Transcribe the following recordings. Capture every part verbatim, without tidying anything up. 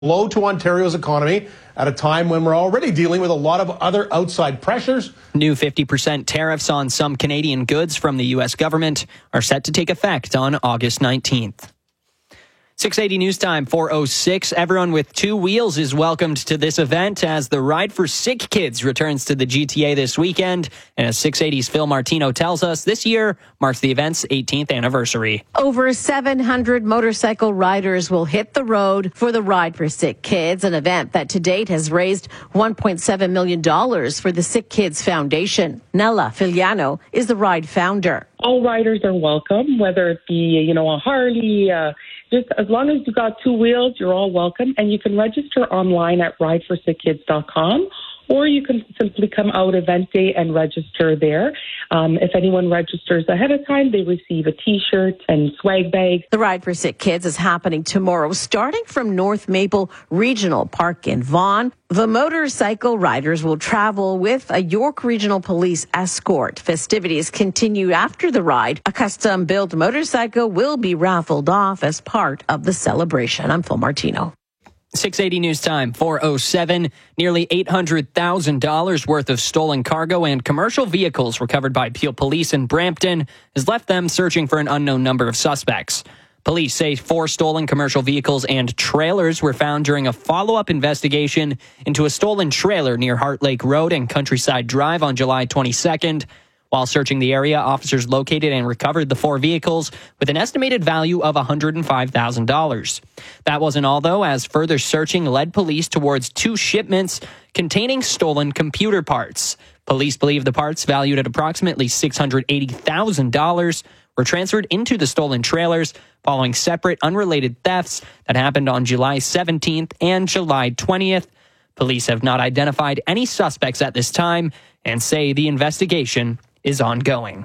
blow to Ontario's economy at a time when we're already dealing with a lot of other outside pressures. New fifty percent tariffs on some Canadian goods from the U S government are set to take effect on August nineteenth. six eighty News Time, four oh six. Everyone with two wheels is welcomed to this event as the Ride for Sick Kids returns to the G T A this weekend. And as six eighty's Phil Martino tells us, this year marks the event's eighteenth anniversary. Over seven hundred motorcycle riders will hit the road for the Ride for Sick Kids, an event that to date has raised one point seven million dollars for the Sick Kids Foundation. Nella Filiano is the Ride founder. All riders are welcome, whether it be, you know, a Harley, uh, just as long as you've got two wheels, you're all welcome. And you can register online at ride for sick kids dot com, or you can simply come out event day and register there. Um, if anyone registers ahead of time, they receive a T-shirt and swag bag. The Ride for Sick Kids is happening tomorrow, starting from North Maple Regional Park in Vaughan. The motorcycle riders will travel with a York Regional Police escort. Festivities continue after the ride. A custom-built motorcycle will be raffled off as part of the celebration. I'm Phil Martino. six eighty News Time, four oh seven. Nearly eight hundred thousand dollars worth of stolen cargo and commercial vehicles recovered by Peel Police in Brampton has left them searching for an unknown number of suspects. Police say four stolen commercial vehicles and trailers were found during a follow-up investigation into a stolen trailer near Heart Lake Road and Countryside Drive on July twenty-second. While searching the area, officers located and recovered the four vehicles with an estimated value of one hundred five thousand dollars. That wasn't all, though, as further searching led police towards two shipments containing stolen computer parts. Police believe the parts, valued at approximately six hundred eighty thousand dollars, were transferred into the stolen trailers following separate unrelated thefts that happened on July seventeenth and July twentieth. Police have not identified any suspects at this time and say the investigation is ongoing.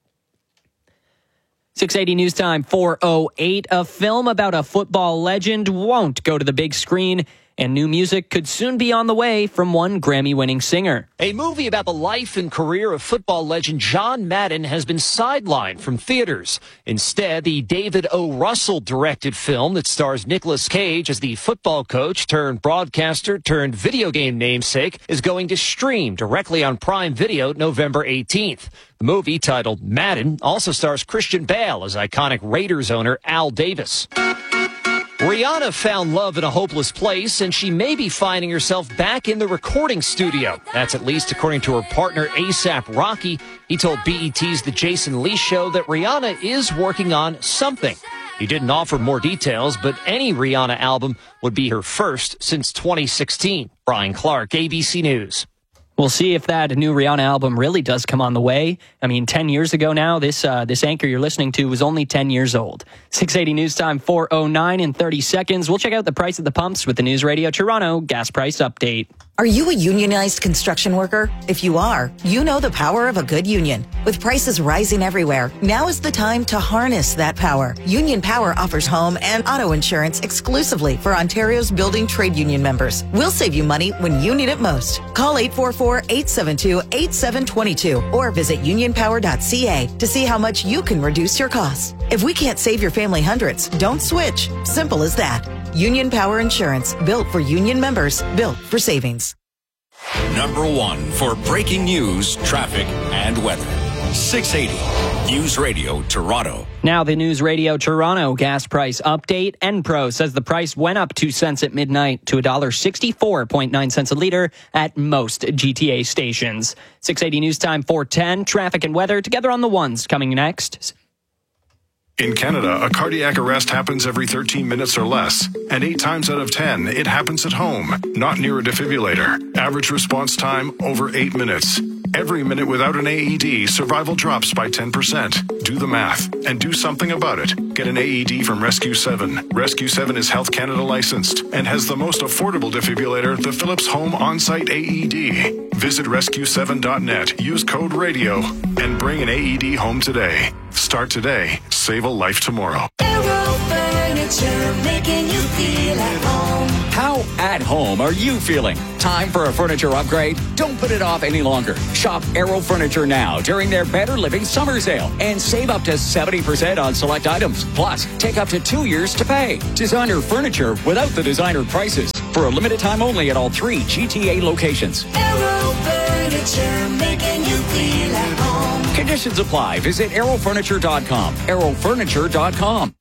six eighty News Time, four oh eight. A film about a football legend won't go to the big screen, and new music could soon be on the way from one Grammy-winning singer. A movie about the life and career of football legend John Madden has been sidelined from theaters. Instead, the David O. Russell-directed film that stars Nicolas Cage as the football coach turned broadcaster turned video game namesake is going to stream directly on Prime Video November eighteenth. The movie, titled Madden, also stars Christian Bale as iconic Raiders owner Al Davis. Rihanna found love in a hopeless place, and she may be finding herself back in the recording studio. That's at least according to her partner ASAP Rocky. He told B E T's The Jason Lee Show that Rihanna is working on something. He didn't offer more details, but any Rihanna album would be her first since twenty sixteen. Brian Clark, A B C News. We'll see if that new Rihanna album really does come on the way. I mean, ten years ago now, this uh, this anchor you're listening to was only ten years old. six eighty News Time, four oh nine in thirty seconds. We'll check out the price at the pumps with the News Radio Toronto gas price update. Are you a unionized construction worker? If you are, you know the power of a good union. With prices rising everywhere, now is the time to harness that power. Union Power offers home and auto insurance exclusively for Ontario's building trade union members. We'll save you money when you need it most. Call eight four four, eight seven two, eight seven two two or visit union power dot c a to see how much you can reduce your costs. If we can't save your family hundreds, don't switch. Simple as that. Union Power Insurance, built for union members, built for savings. Number one for breaking news, traffic, and weather. six eighty News Radio Toronto. Now the News Radio Toronto gas price update. Enpro says the price went up two cents at midnight to one dollar sixty-four point nine cents a litre at most G T A stations. six eighty News Time, four ten. Traffic and weather together on the ones coming next. In Canada, a cardiac arrest happens every thirteen minutes or less, and eight times out of ten, it happens at home, not near a defibrillator. Average response time, over eight minutes. Every minute without an A E D, survival drops by ten percent. Do the math, and do something about it. Get an A E D from Rescue seven. Rescue seven is Health Canada licensed, and has the most affordable defibrillator, the Philips Home On-Site A E D. Visit rescue seven dot net, use code RADIO, and bring an A E D home today. Start today, save a life tomorrow. Aero Furniture, making you feel at home. How at home are you feeling? Time for a furniture upgrade? Don't put it off any longer. Shop Aero Furniture now during their Better Living Summer Sale and save up to seventy percent on select items. Plus, take up to two years to pay. Designer furniture without the designer prices. For a limited time only at all three G T A locations. Aero Furniture, making you feel at home. Conditions apply. Visit aero furniture dot com. aero furniture dot com.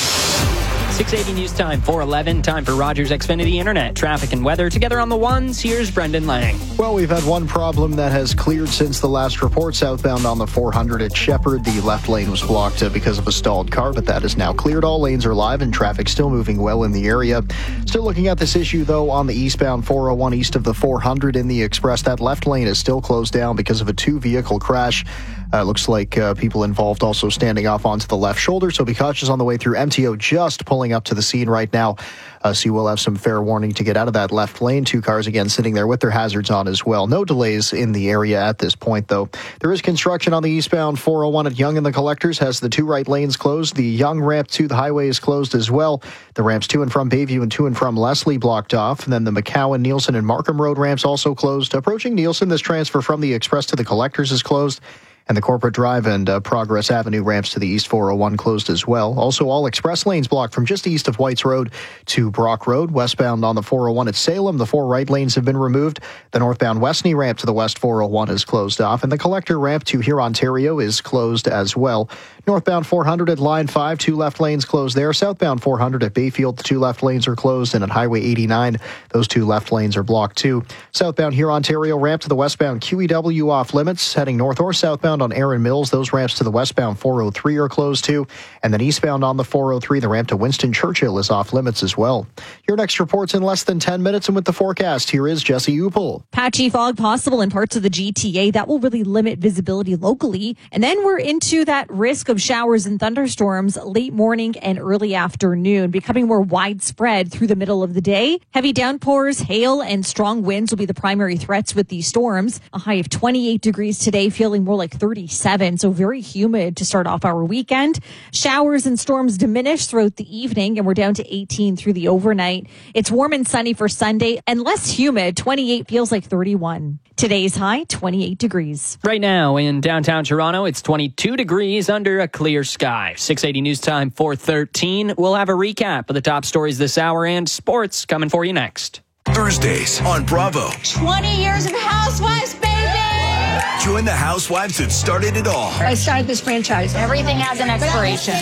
six eighty News Time, four eleven. Time for Rogers Xfinity Internet, traffic and weather. Together on the ones, here's Brendan Lang. Well, we've had one problem that has cleared since the last report. Southbound on the four hundred at Shepherd, the left lane was blocked uh, because of a stalled car, but that is now cleared. All lanes are live and traffic still moving well in the area. Still looking at this issue, though, on the eastbound four oh one east of the four hundred in the Express. That left lane is still closed down because of a two-vehicle crash. Uh, looks like uh, people involved also standing off onto the left shoulder, so be cautious on the way through. M T O just pulling up to the scene right now, uh, so you will have some fair warning to get out of that left lane. Two cars again sitting there with their hazards on as well. No delays in the area at this point, though. There is construction on the eastbound four oh one at Yonge and the Collectors, has the two right lanes closed. The Yonge ramp to the highway is closed as well. The ramps to and from Bayview and to and from Leslie blocked off. And then the McCowan, Nielsen, and Markham Road ramps also closed. Approaching Nielsen, this transfer from the Express to the Collectors is closed. And the Corporate Drive and uh, Progress Avenue ramps to the East four oh one closed as well. Also, all express lanes blocked from just east of Whites Road to Brock Road. Westbound on the four oh one at Salem, the four right lanes have been removed. The northbound Westney ramp to the West four oh one is closed off. And the Collector ramp to here, Ontario is closed as well. Northbound four hundred at Line five, two left lanes closed there. Southbound four hundred at Bayfield, the two left lanes are closed. And at Highway eighty-nine, those two left lanes are blocked too. Southbound here, Ontario ramp to the westbound Q E W off limits. Heading north or southbound on Erin Mills, those ramps to the westbound four oh three are closed too. And then eastbound on the four oh three, the ramp to Winston Churchill is off limits as well. Your next report's in less than ten minutes, and with the forecast, here is Jesse Upel. Patchy fog possible in parts of the G T A. That will really limit visibility locally. And then we're into that risk of showers and thunderstorms late morning and early afternoon, becoming more widespread through the middle of the day. Heavy downpours, hail, and strong winds will be the primary threats with these storms. A high of twenty-eight degrees today, feeling more like thirty-seven, so very humid to start off our weekend. Showers and storms diminish throughout the evening, and we're down to eighteen through the overnight. It's warm and sunny for Sunday and less humid. twenty-eight feels like thirty-one. Today's high, twenty-eight degrees. Right now in downtown Toronto, it's twenty-two degrees under a clear sky. six eighty News Time, four thirteen. We'll have a recap of the top stories this hour and sports coming for you next. Thursdays on Bravo. twenty years of Housewives, baby! Join the housewives that started it all. I started this franchise. Everything has an expiration.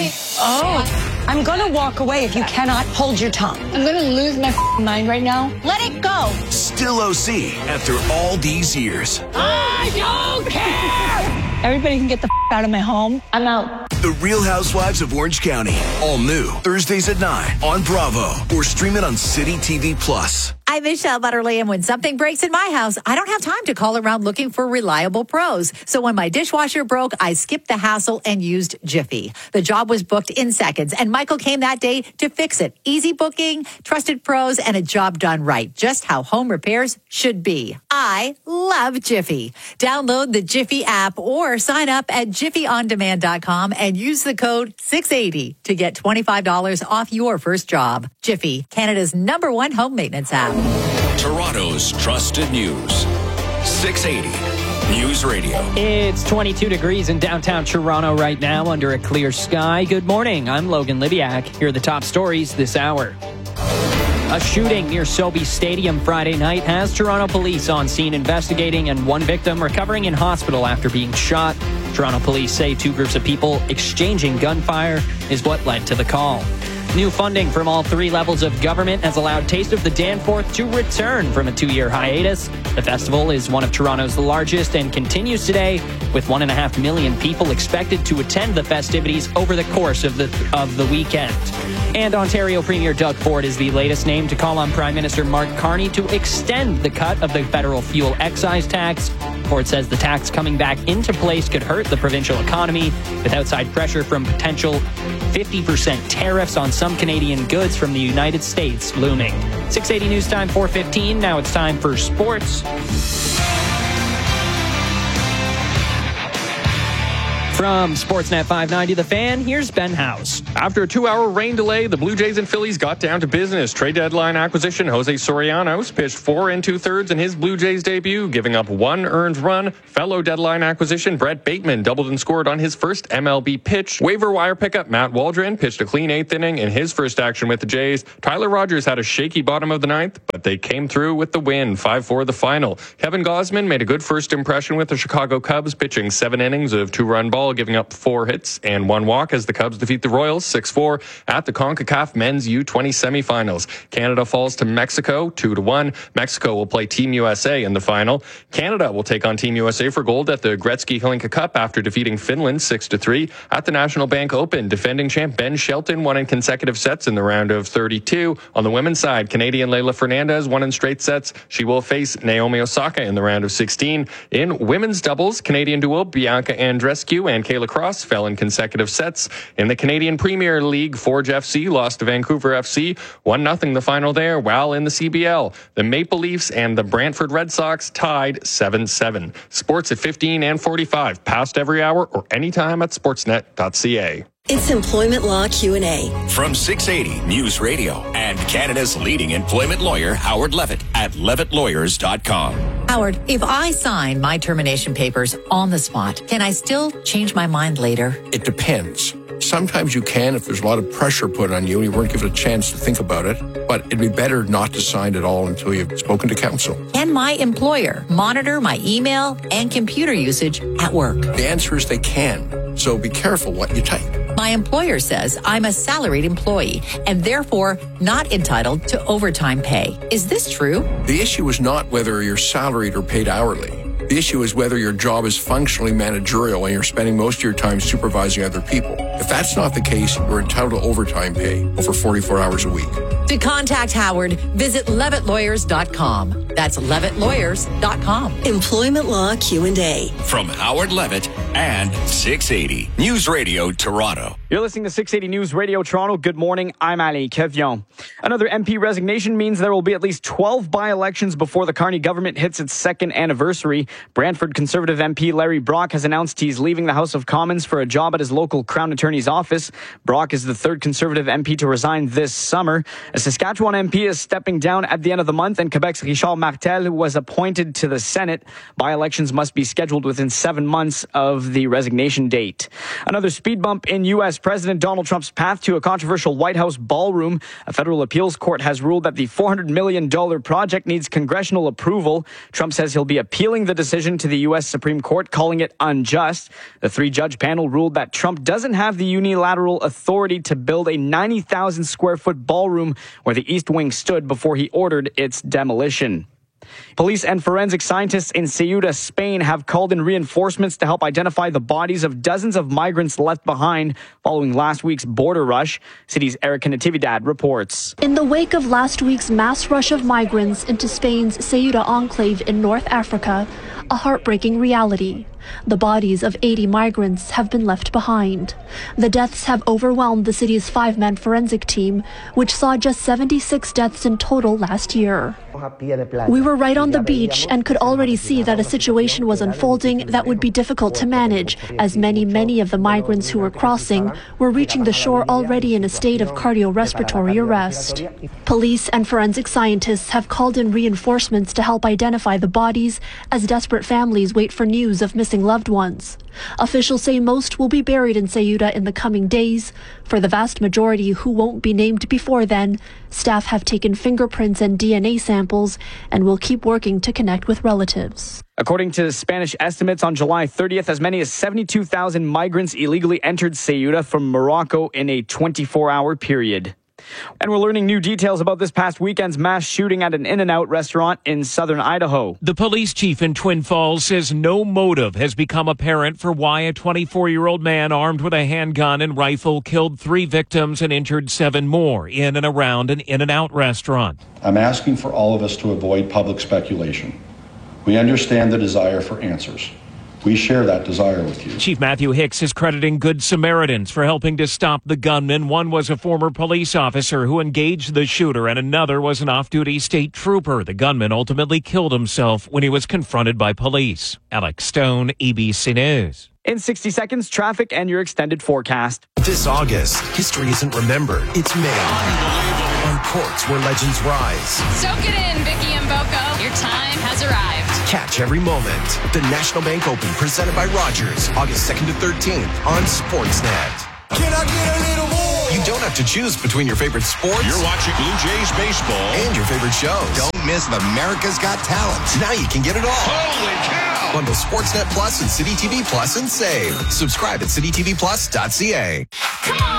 Oh, I'm going to walk away if you cannot hold your tongue. I'm going to lose my mind right now. Let it go. Still O C after all these years. I don't care! Everybody can get the out of my home. I'm out. The Real Housewives of Orange County. All new. Thursdays at nine on Bravo. Or stream it on City T V Plus. I'm Michelle Butterly, and when something breaks in my house, I don't have time to call around looking for reliable pros. So when my dishwasher broke, I skipped the hassle and used Jiffy. The job was booked in seconds, and Michael came that day to fix it. Easy booking, trusted pros, and a job done right. Just how home repairs should be. I love Jiffy. Download the Jiffy app or sign up at jiffy on demand dot com and use the code six eighty to get twenty-five dollars off your first job. Jiffy, Canada's number one home maintenance app. Toronto's trusted news. six eighty News Radio. It's twenty-two degrees in downtown Toronto right now under a clear sky. Good morning. I'm Logan Libiak. Here are the top stories this hour. A shooting near Sobeys Stadium Friday night has Toronto police on scene investigating and one victim recovering in hospital after being shot. Toronto police say two groups of people exchanging gunfire is what led to the call. New funding from all three levels of government has allowed Taste of the Danforth to return from a two-year hiatus. The festival is one of Toronto's largest and continues today, with one and a half million people expected to attend the festivities over the course of the of the weekend. And Ontario Premier Doug Ford is the latest name to call on Prime Minister Mark Carney to extend the cut of the federal fuel excise tax. Ford says the tax coming back into place could hurt the provincial economy, with outside pressure from potential fifty percent tariffs on some Canadian goods from the United States looming. six eighty News Time, four fifteen. Now it's time for sports. From Sportsnet five ninety The Fan, here's Ben House. After a two-hour rain delay, the Blue Jays and Phillies got down to business. Trade deadline acquisition Jose Sorianos pitched four and two-thirds in his Blue Jays debut, giving up one earned run. Fellow deadline acquisition Brett Bateman doubled and scored on his first M L B pitch. Waiver wire pickup Matt Waldron pitched a clean eighth inning in his first action with the Jays. Tyler Rogers had a shaky bottom of the ninth, but they came through with the win, five four the final. Kevin Gausman made a good first impression with the Chicago Cubs, pitching seven innings of two-run ball, giving up four hits and one walk as the Cubs defeat the Royals six four at the CONCACAF Men's U twenty semifinals. Canada falls to Mexico two to one. Mexico will play Team U S A in the final. Canada will take on Team U S A for gold at the Gretzky Hlinka Cup after defeating Finland six to three. At the National Bank Open, defending champ Ben Shelton won in consecutive sets in the round of thirty-two. On the women's side, Canadian Leylah Fernandez won in straight sets. She will face Naomi Osaka in the round of sixteen. In women's doubles, Canadian duo Bianca Andreescu and Kayla Cross fell in consecutive sets. In the Canadian Premier League, Forge F C lost to Vancouver F C, one nothing the final there, while in the C B L, the Maple Leafs and the Brantford Red Sox tied seven seven. Sports at fifteen and forty-five, past every hour or anytime at sportsnet dot c a. It's Employment Law Q and A. From six eighty News Radio and Canada's leading employment lawyer, Howard Levitt, at levitt lawyers dot com. Howard, if I sign my termination papers on the spot, can I still change my mind later? It depends. Sometimes you can if there's a lot of pressure put on you and you weren't given a chance to think about it, but it'd be better not to sign at all until you've spoken to counsel. Can my employer monitor my email and computer usage at work? The answer is they can, so be careful what you type. My employer says I'm a salaried employee and therefore not entitled to overtime pay. Is this true? The issue is not whether you're salaried or paid hourly. The issue is whether your job is functionally managerial and you're spending most of your time supervising other people. If that's not the case, you're entitled to overtime pay over forty-four hours a week. To contact Howard, visit levitt lawyers dot com. That's levitt lawyers dot com. Employment Law Q and A. From Howard Levitt and six eighty News Radio Toronto. You're listening to six eighty News Radio Toronto. Good morning. I'm Ali Kevion. Another M P resignation means there will be at least twelve by-elections before the Carney government hits its second anniversary. Brantford Conservative M P Larry Brock has announced he's leaving the House of Commons for a job at his local Crown Attorney's office. Brock is the third Conservative M P to resign this summer. A Saskatchewan M P is stepping down at the end of the month, and Quebec's Richard Martel was appointed to the Senate. By-elections must be scheduled within seven months of the resignation date. Another speed bump in U S President Donald Trump's path to a controversial White House ballroom. A federal appeals court has ruled that the four hundred million dollars project needs congressional approval. Trump says he'll be appealing the decision to the U S Supreme Court, calling it unjust. The three-judge panel ruled that Trump doesn't have the unilateral authority to build a ninety thousand square foot ballroom where the East Wing stood before he ordered its demolition. Police and forensic scientists in Ceuta, Spain, have called in reinforcements to help identify the bodies of dozens of migrants left behind following last week's border rush. City's Erica Natividad reports. In the wake of last week's mass rush of migrants into Spain's Ceuta enclave in North Africa, a heartbreaking reality. The bodies of eighty migrants have been left behind. The deaths have overwhelmed the city's five-man forensic team, which saw just seventy-six deaths in total last year. We were right on the beach and could already see that a situation was unfolding that would be difficult to manage, as many, many of the migrants who were crossing were reaching the shore already in a state of cardiorespiratory arrest. Police and forensic scientists have called in reinforcements to help identify the bodies as desperate families wait for news of missing loved ones. Officials say most will be buried in Ceuta in the coming days. For the vast majority who won't be named before then, staff have taken fingerprints and D N A samples and will keep working to connect with relatives. According to Spanish estimates, on July thirtieth, as many as seventy-two thousand migrants illegally entered Ceuta from Morocco in a twenty-four hour period. And we're learning new details about this past weekend's mass shooting at an In-N-Out restaurant in southern Idaho. The police chief in Twin Falls says no motive has become apparent for why a twenty-four-year-old man armed with a handgun and rifle killed three victims and injured seven more in and around an In-N-Out restaurant. I'm asking for all of us to avoid public speculation. We understand the desire for answers. We share that desire with you. Chief Matthew Hicks is crediting Good Samaritans for helping to stop the gunman. One was a former police officer who engaged the shooter, and another was an off-duty state trooper. The gunman ultimately killed himself when he was confronted by police. Alex Stone, E B C News. In sixty seconds, traffic and your extended forecast. This August, history isn't remembered, it's made. On courts where legends rise. Soak it in, Vicky and Boko. Your time has arrived. Catch every moment. The National Bank Open, presented by Rogers, August second to thirteenth on Sportsnet. Can I get a little more? You don't have to choose between your favorite sports. You're watching Blue Jays baseball. And your favorite shows. Don't miss America's Got Talent. Now you can get it all. Holy cow! Bundle Sportsnet Plus and City T V Plus and save. Subscribe at city t v plus dot c a. Come on!